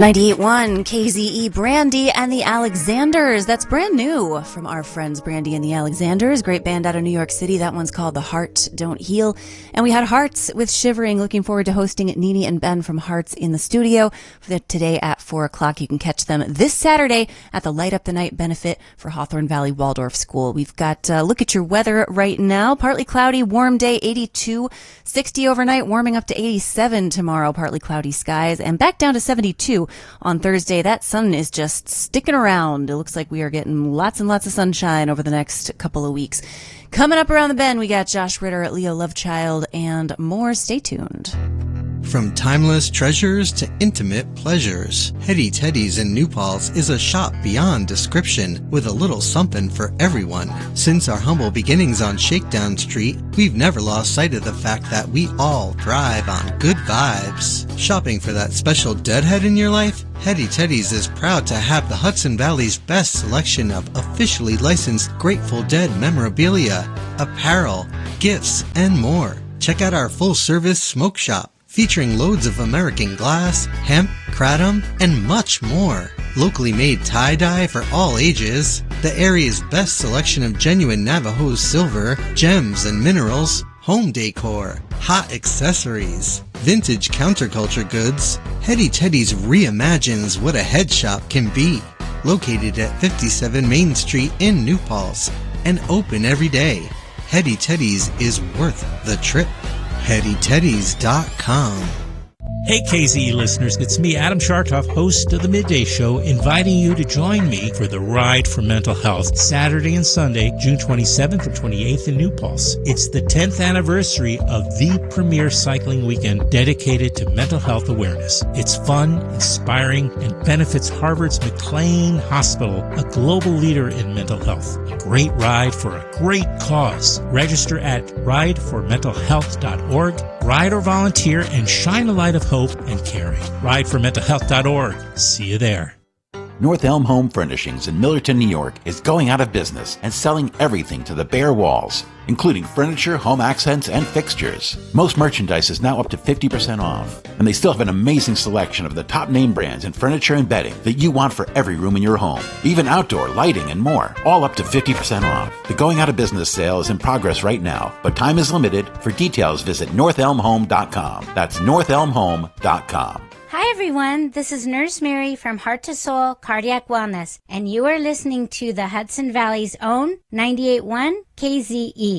98.1 KZE, Brandy and the Alexanders. That's brand new from our friends Brandy and the Alexanders. Great band out of New York City. That one's called The Heart Don't Heal. And we had Hearts with Shivering. Looking forward to hosting Nini and Ben from Hearts in the studio today at 4 o'clock. You can catch them this Saturday at the Light Up the Night benefit for Hawthorne Valley Waldorf School. We've got, look at your weather right now. Partly cloudy, warm day, 82, 60 overnight, warming up to 87 tomorrow. Partly cloudy skies and back down to 72 on Thursday. That sun is just sticking around. It looks like we are getting lots and lots of sunshine over the next couple of weeks. Coming up around the bend, we got Josh Ritter, Leo Lovechild, and more. Stay tuned. From timeless treasures to intimate pleasures, Hetty Teddy's in New Paltz is a shop beyond description with a little something for everyone. Since our humble beginnings on Shakedown Street, we've never lost sight of the fact that we all thrive on good vibes. Shopping for that special deadhead in your life? Hetty Teddy's is proud to have the Hudson Valley's best selection of officially licensed Grateful Dead memorabilia, apparel, gifts, and more. Check out our full-service smoke shop, featuring loads of American glass, hemp, kratom, and much more. Locally made tie-dye for all ages, the area's best selection of genuine Navajo silver, gems and minerals, home decor, hot accessories, vintage counterculture goods. Hetty Teddy's reimagines what a head shop can be. Located at 57 Main Street in New Paltz and open every day. Hetty Teddy's is worth the trip. HettyTeddies.com. Hey KZE listeners, it's me, Adam Chartoff, host of The Midday Show, inviting you to join me for the Ride for Mental Health, Saturday and Sunday, June 27th and 28th in New Paltz. It's the 10th anniversary of the premier cycling weekend dedicated to mental health awareness. It's fun, inspiring, and benefits Harvard's McLean Hospital, a global leader in mental health. A great ride for a great cause. Register at rideformentalhealth.org. Ride or volunteer and shine a light of hope and caring. Rideformentalhealth.org. See you there. North Elm Home Furnishings in Millerton, New York is going out of business and selling everything to the bare walls, including furniture, home accents, and fixtures. Most merchandise is now up to 50% off, and they still have an amazing selection of the top name brands in furniture and bedding that you want for every room in your home, even outdoor lighting and more, all up to 50% off. The going out of business sale is in progress right now, but time is limited. For details, visit northelmhome.com. That's northelmhome.com. Hi everyone, this is Nurse Mary from Heart to Soul Cardiac Wellness, and you are listening to the Hudson Valley's own 98.1 KZE.